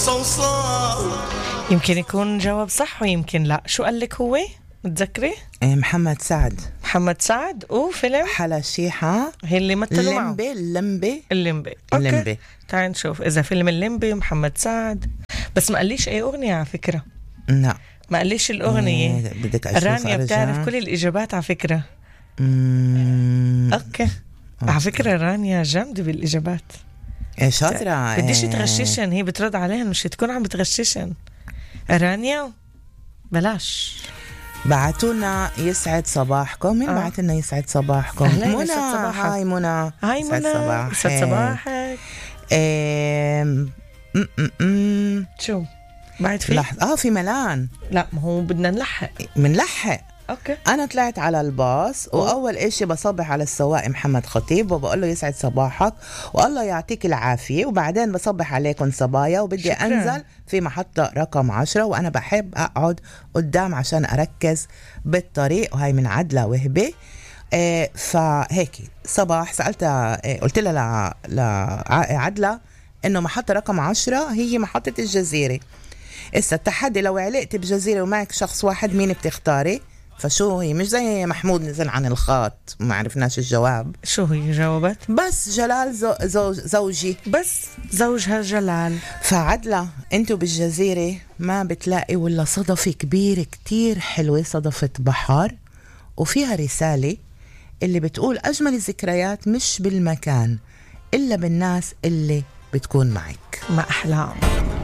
يمكن يكون جواب صح ويمكن لا. شو قال لك هو؟ متذكري؟ محمد سعد. محمد سعد وفيلم حلا شيحة هي اللي مثلوا معه. الليمبي. الليمبي. تعال نشوف إذا فيلم الليمبي ومحمد سعد. بس ما قاليش أي أغنية على فكرة. لا ما قاليش الأغنية. بدك أشوف رانيا بتعرف كل الإجابات على فكرة. أوكي. على فكرة رانيا جامدة بالإجابات. شاطرة. بديش تغششن، هي بترد عليها مش تكون عم بتغششن. رانيا بلاش. بعتونا يسعد صباحكم. مين بعتنا يسعد صباحكم؟ منى. هاي منى. هاي منى. يسعد صباحك. شو بعد في لحظة في ملان. لا ما هو بدنا نلحق. اوكي. انا طلعت على الباص واول اشي بصبح على السواق محمد خطيب وبقول له يسعد صباحك والله يعطيك العافية، وبعدين بصبح عليكم صبايا وبدي شكرا. انزل في محطة رقم 10 وانا بحب اقعد قدام عشان اركز بالطريق. وهي من عدلة وهبة. فهيك صباح سألتها قلت لها لعدلة انه محطة رقم 10 هي محطة الجزيرة. التحدي لو علقت بجزيرة ومعك شخص واحد مين بتختاري؟ فشو هي؟ مش زي محمود نزل عن الخط ما عرفناش الجواب. شو هي جاوبت؟ بس جلال زوجي. بس زوجها جلال. فعدلة انتو بالجزيرة ما بتلاقي ولا صدفة كبيرة كتير حلوة، صدفة بحر وفيها رسالة اللي بتقول أجمل الذكريات مش بالمكان إلا بالناس اللي بتكون معك. ما أحلاهم.